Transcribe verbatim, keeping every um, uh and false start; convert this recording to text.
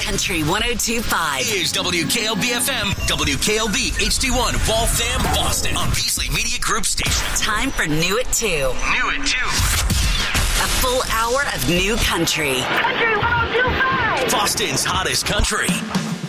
Country one oh two point five. Here's W K L B F M, W K L B H D one, Waltham, Boston, on Beasley Media Group Station. Time for New at two. New at two. A full hour of new country. Country one oh two point five. Boston's hottest country.